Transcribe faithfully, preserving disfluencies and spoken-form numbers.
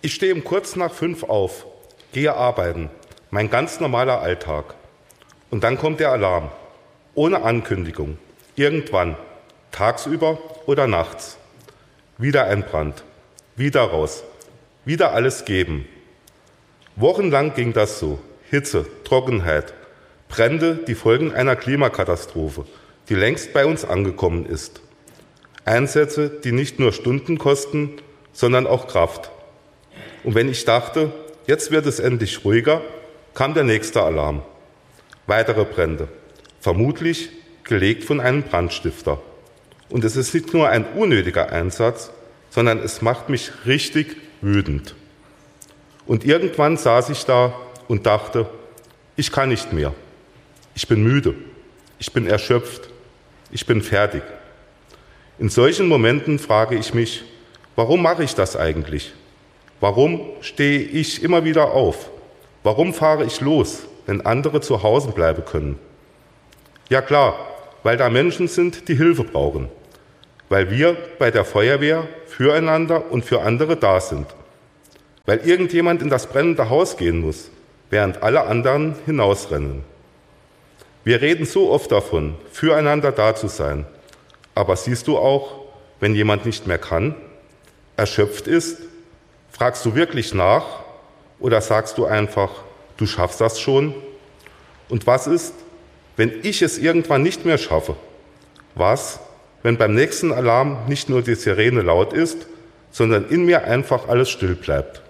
Ich stehe um kurz nach fünf auf, gehe arbeiten, mein ganz normaler Alltag. Und dann kommt der Alarm, ohne Ankündigung, irgendwann, tagsüber oder nachts. Wieder ein Brand, wieder raus, wieder alles geben. Wochenlang ging das so, Hitze, Trockenheit, Brände, die Folgen einer Klimakatastrophe, die längst bei uns angekommen ist. Einsätze, die nicht nur Stunden kosten, sondern auch Kraft. Und wenn ich dachte, jetzt wird es endlich ruhiger, kam der nächste Alarm. Weitere Brände, vermutlich gelegt von einem Brandstifter. Und es ist nicht nur ein unnötiger Einsatz, sondern es macht mich richtig wütend. Und irgendwann saß ich da und dachte, ich kann nicht mehr. Ich bin müde, ich bin erschöpft, ich bin fertig. In solchen Momenten frage ich mich, warum mache ich das eigentlich? Warum stehe ich immer wieder auf? Warum fahre ich los, wenn andere zu Hause bleiben können? Ja klar, weil da Menschen sind, die Hilfe brauchen. Weil wir bei der Feuerwehr füreinander und für andere da sind. Weil irgendjemand in das brennende Haus gehen muss, während alle anderen hinausrennen. Wir reden so oft davon, füreinander da zu sein. Aber siehst du auch, wenn jemand nicht mehr kann, erschöpft ist, fragst du wirklich nach oder sagst du einfach, du schaffst das schon? Und was ist, wenn ich es irgendwann nicht mehr schaffe? Was, wenn beim nächsten Alarm nicht nur die Sirene laut ist, sondern in mir einfach alles still bleibt?